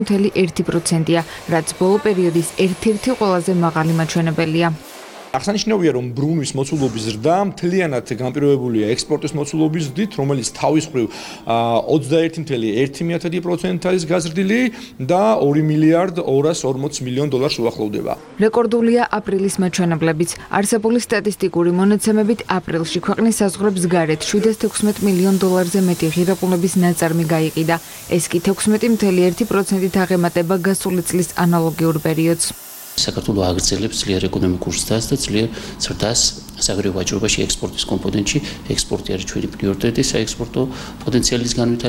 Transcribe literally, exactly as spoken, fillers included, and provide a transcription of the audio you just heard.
მთელი ერთი პროცენტია, რაც ბოლო პერიოდის ერთ-ერთი ყველაზე მაღალი მაჩვენებელია. აღსანიშნავია, რომ ბრუნვის მოცულობის ზრდა მთლიანად განპირობებულია ექსპორტის მოცულობის ზრდით, რომელიც თავის მხრივ ოცდაერთი კoma ერთი პროცენტი არის გაზრდილი და ორი მილიარდ ორას ორმოც მილიონ დოლარს უახლოვდება. რეკორდულია აპრილის მაჩვენებლებიც. არსებული სტატისტიკური მონაცემებით აპრილში ქვეყნის საზღვრებს გარეთ შვიდას თექვსმეტ მილიონ დოლარზე მეტი ღირებულების ნაწარმი გაიყიდა. ეს კი თექვსმეტი კoma ერთი პროცენტით აღემატება გასული წლის ანალოგიურ პერიოდს. საქართველოს აგრძელებს ძლიერ ეკონომიკურ ზრდას და ძლიერ ზრდას საგარეო ვაჭრობაში ექსპორტის კომპონენტში. ექსპორტი არის ჩვენი პრიორიტეტი საექსპორტო პოტენციალის განვითარებაში.